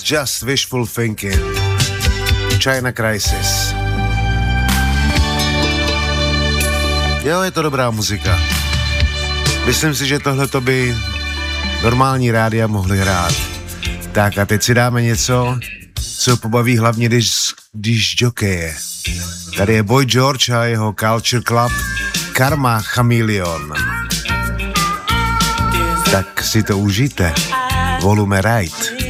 Just Wishful Thinking. China Crisis. Jo, je to dobrá muzika. Myslím si, že tohleto by normální rádia mohly hrát. Tak a teď si dáme něco, co pobaví hlavně, když jokeje. Tady je Boy George a jeho Culture Club Karma Chameleon. Tak si to užijte. Volume right.